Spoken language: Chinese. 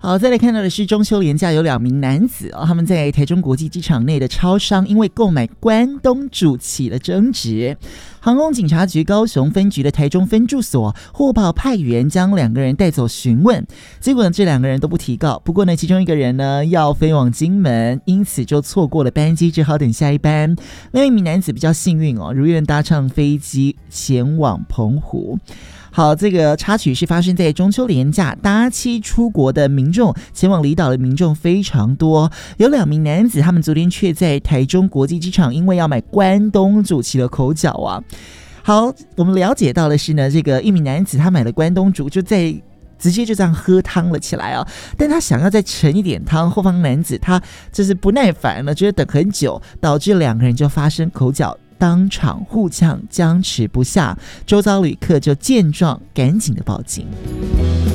好，再来看到的是中秋连假有2名男子他们在台中国际机场内的超商因为购买关东煮起了争执。航空警察局高雄分局的台中分驻所获报派员将2个人带走询问，结果呢这2个人都不提告，不过呢其中一个人呢要飞往金门，因此就错过了班机，只好等下一班。另一名男子比较幸运如愿搭上飞机前往澎湖。好，这个插曲是发生在中秋连假，搭机出国的民众前往离岛的民众非常多，有2名男子他们昨天却在台中国际机场因为要买关东煮起了口角啊。好，我们了解到的是呢，这个一名男子他买了关东煮就在直接就这样喝汤了起来但他想要再盛一点汤，后方男子他就是不耐烦了，觉得等很久，导致2个人就发生口角，当场互呛，僵持不下，周遭旅客就见状赶紧的报警。